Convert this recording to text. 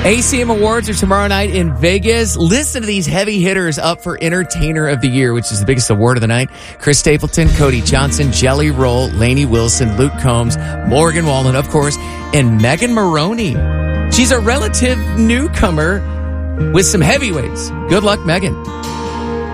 ACM Awards are tomorrow night in Vegas. Listen to these heavy hitters up for Entertainer of the Year, which is the biggest award of the night. Chris Stapleton, Cody Johnson, Jelly Roll, Lainey Wilson, Luke Combs, Morgan Wallen, of course, and Megan Maroney. She's a relative newcomer with some heavyweights. Good luck, Megan.